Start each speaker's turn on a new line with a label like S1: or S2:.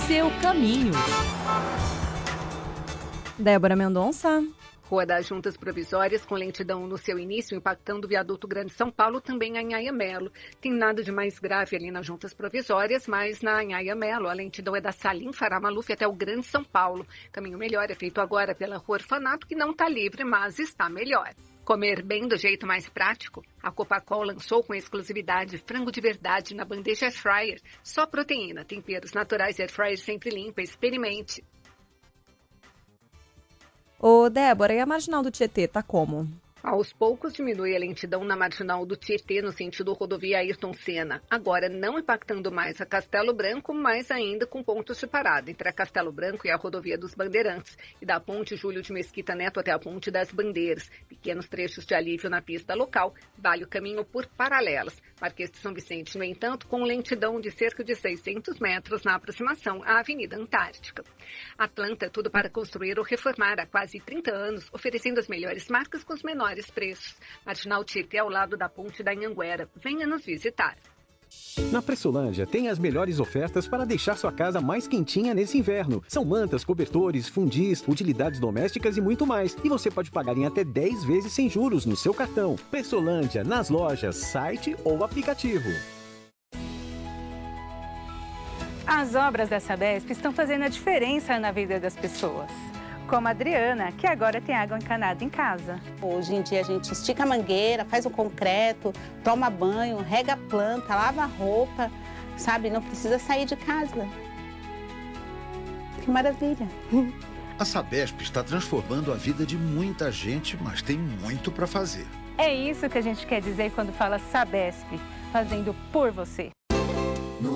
S1: seu caminho.
S2: Débora Mendonça.
S3: Rua das Juntas Provisórias, com lentidão no seu início, impactando o viaduto Grande São Paulo, também a Anhaia Melo. Tem nada de mais grave ali nas Juntas Provisórias, mas na Anhaia Melo, a lentidão é da Salim Fará Maluf até o Grande São Paulo. Caminho melhor é feito agora pela Rua Orfanato, que não está livre, mas está melhor. Comer bem do jeito mais prático? A Copacol lançou com exclusividade frango de verdade na bandeja Air Fryer. Só proteína, temperos naturais e Air Fryer sempre limpa. Experimente.
S2: Ô, Débora, e a Marginal do Tietê tá como?
S3: Aos poucos diminui a lentidão na Marginal do Tietê no sentido rodovia Ayrton Senna. Agora não impactando mais a Castelo Branco, mas ainda com pontos de parada entre a Castelo Branco e a rodovia dos Bandeirantes. E da ponte Júlio de Mesquita Neto até a ponte das Bandeiras. Pequenos trechos de alívio na pista local. Vale o caminho por paralelas. Marquês de São Vicente, no entanto, com lentidão de cerca de 600 metros na aproximação à Avenida Antártica. Atlanta, tudo para construir ou reformar há quase 30 anos, oferecendo as melhores marcas com os menores preços. Marginal Tietê ao lado da ponte da Anhanguera. Venha nos visitar.
S4: Na Pressolândia tem as melhores ofertas para deixar sua casa mais quentinha nesse inverno. São mantas, cobertores, fundis, utilidades domésticas e muito mais. E você pode pagar em até 10 vezes sem juros no seu cartão. Pressolândia, nas lojas, site ou aplicativo.
S5: As obras da Sabesp estão fazendo a diferença na vida das pessoas. Como a Adriana, que agora tem água encanada em casa.
S6: Hoje em dia a gente estica a mangueira, faz o concreto, toma banho, rega a planta, lava a roupa, sabe? Não precisa sair de casa. Que maravilha!
S7: A Sabesp está transformando a vida de muita gente, mas tem muito para fazer.
S5: É isso que a gente quer dizer quando fala Sabesp, fazendo por você.